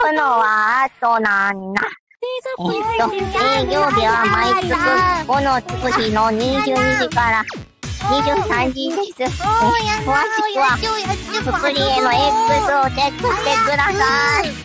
くのはあとなんだ。営業日は毎月5のつく日の22時から23時です。詳しくは、スクリエの X をチェックしてください。